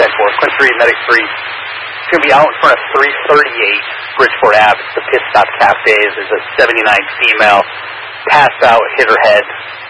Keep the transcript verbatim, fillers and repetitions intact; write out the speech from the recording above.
ten four. Quinn three, Medic three. It's going to be out in front of three thirty-eight Bridgeport Avenue. It's the Pit Stop Cafe. There's a seventy-nine female passed out, hit her head.